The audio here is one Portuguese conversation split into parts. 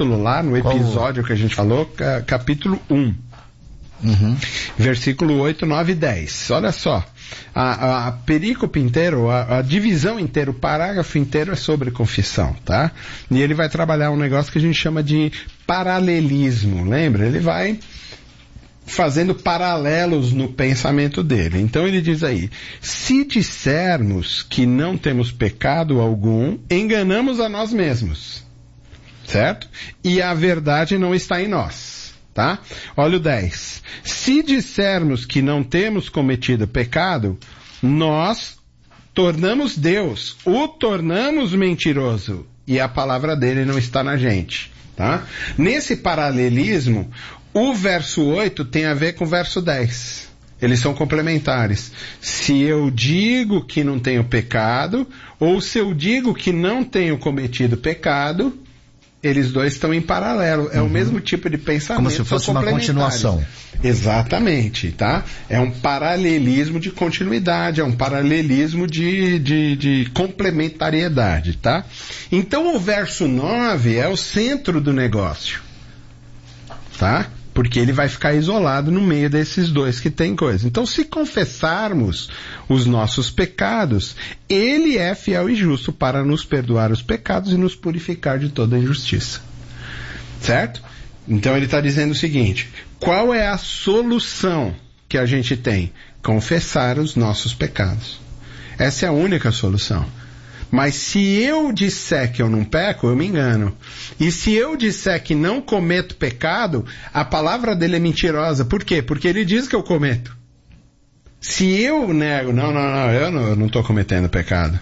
capítulo lá, no episódio que a gente falou, capítulo 1. Versículo 8, 9 e 10. Olha só. A perícope inteiro, a divisão inteira, o parágrafo inteiro é sobre confissão, tá? E ele vai trabalhar um negócio que a gente chama de paralelismo, lembra? Ele vai fazendo paralelos no pensamento dele. Então ele diz aí: se dissermos que não temos pecado algum, enganamos a nós mesmos, certo? E a verdade não está em nós, tá? Olha o 10. Se dissermos que não temos cometido pecado, nós tornamos Deus, o tornamos mentiroso, e a palavra dele não está na gente, tá? Nesse paralelismo, o verso 8 tem a ver com o verso 10. Eles são complementares. Se eu digo que não tenho pecado, ou se eu digo que não tenho cometido pecado, eles dois estão em paralelo. É o mesmo tipo de pensamento. Como se fosse uma continuação. Exatamente, tá? É um paralelismo de continuidade, é um paralelismo de complementariedade, tá? Então o verso 9 é o centro do negócio, tá? Porque ele vai ficar isolado no meio desses dois que tem coisa. Então, se confessarmos os nossos pecados, ele é fiel e justo para nos perdoar os pecados e nos purificar de toda injustiça. Certo? Então, ele está dizendo o seguinte: qual é a solução que a gente tem? Confessar os nossos pecados. Essa é a única solução. Mas se eu disser que eu não peco, eu me engano. E se eu disser que não cometo pecado, a palavra dele é mentirosa. Por quê? Porque ele diz que eu cometo. Se eu nego, eu não estou cometendo pecado.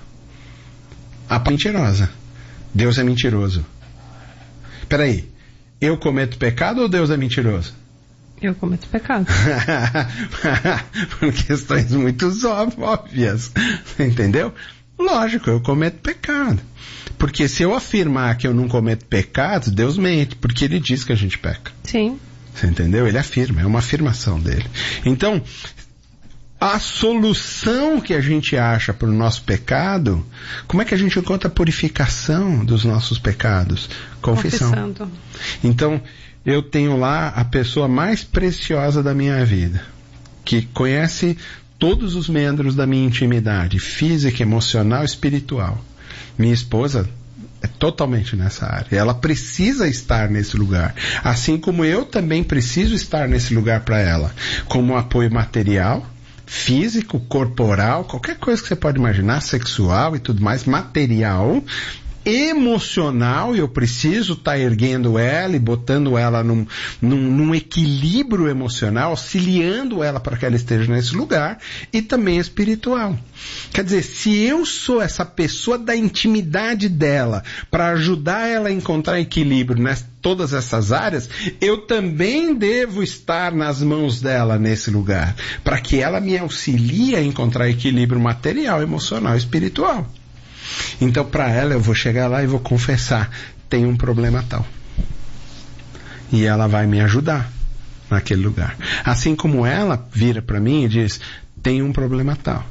A palavra é mentirosa. Deus é mentiroso. Peraí, eu cometo pecado ou Deus é mentiroso? Eu cometo pecado. Por questões muito óbvias. Entendeu? Lógico, eu cometo pecado. Porque se eu afirmar que eu não cometo pecado, Deus mente, porque ele diz que a gente peca. Sim. Você entendeu? Ele afirma, é uma afirmação dele. Então, a solução que a gente acha para o nosso pecado, como é que a gente encontra a purificação dos nossos pecados? Confissão. Confessando. Então, eu tenho lá a pessoa mais preciosa da minha vida, que conhece todos os membros da minha intimidade, física, emocional, espiritual. Minha esposa é totalmente nessa área. Ela precisa estar nesse lugar. Assim como eu também preciso estar nesse lugar para ela. Como apoio material, físico, corporal, qualquer coisa que você pode imaginar, sexual e tudo mais, material, emocional, e eu preciso estar erguendo ela e botando ela num equilíbrio emocional, auxiliando ela para que ela esteja nesse lugar, e também espiritual. Quer dizer, se eu sou essa pessoa da intimidade dela, para ajudar ela a encontrar equilíbrio nessas todas essas áreas, eu também devo estar nas mãos dela nesse lugar, para que ela me auxilie a encontrar equilíbrio material, emocional e espiritual. Então, para ela, eu vou chegar lá e vou confessar: tem um problema tal. E ela vai me ajudar naquele lugar. Assim como ela vira para mim e diz: tem um problema tal.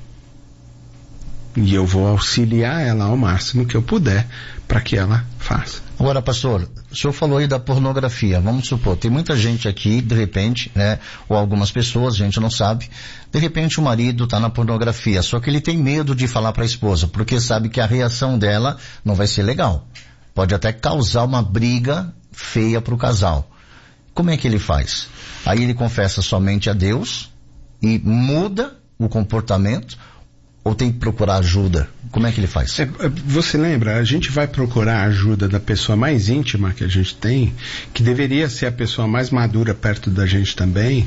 E eu vou auxiliar ela ao máximo que eu puder para que ela faça. Agora, pastor, o senhor falou aí da pornografia. Vamos supor, tem muita gente aqui, de repente, né, ou algumas pessoas, a gente não sabe, de repente o marido está na pornografia, só que ele tem medo de falar para a esposa, porque sabe que a reação dela não vai ser legal. Pode até causar uma briga feia para o casal. Como é que ele faz? Aí ele confessa somente a Deus e muda o comportamento, ou tem que procurar ajuda? Como é que ele faz? Você lembra, a gente vai procurar a ajuda da pessoa mais íntima que a gente tem, que deveria ser a pessoa mais madura perto da gente também,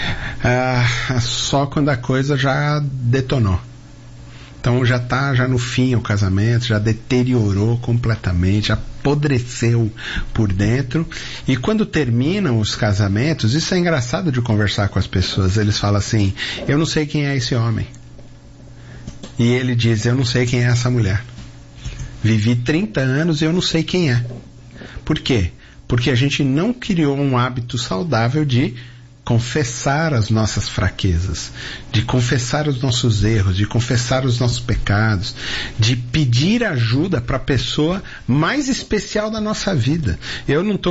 só quando a coisa já detonou. Então já está no fim o casamento, já deteriorou completamente, já apodreceu por dentro. E quando terminam os casamentos, isso é engraçado de conversar com as pessoas, eles falam assim: eu não sei quem é esse homem. E ele diz: eu não sei quem é essa mulher. Vivi 30 anos e eu não sei quem é. Por quê? Porque a gente não criou um hábito saudável de confessar as nossas fraquezas, de confessar os nossos erros, de confessar os nossos pecados, de pedir ajuda para a pessoa mais especial da nossa vida. Eu não estou